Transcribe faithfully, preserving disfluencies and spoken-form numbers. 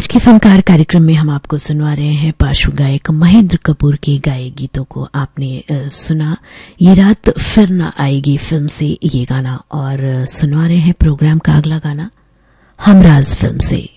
आज के फनकार कार्यक्रम में हम आपको सुनवा रहे हैं पार्श्व गायक महेंद्र कपूर के गाए गीतों को। आपने आ, सुना ये रात फिर ना आएगी फिल्म से ये गाना, और सुनवा रहे हैं प्रोग्राम का अगला गाना हमराज फिल्म से।